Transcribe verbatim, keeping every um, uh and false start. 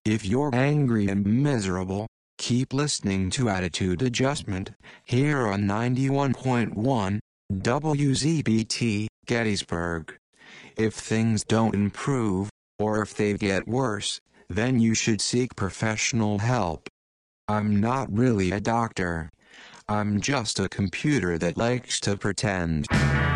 If you're angry and miserable, keep listening to Attitude Adjustment, here on ninety-one point one, W Z B T, Gettysburg. If things don't improve, or if they get worse, then you should seek professional help. I'm not really a doctor. I'm just a computer that likes to pretend.